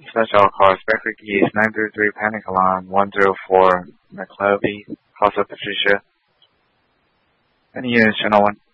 Special call, Spectre Keys, 933 Panic Alarm, 104 McClevey, House of Patricia. Any units, Channel 1?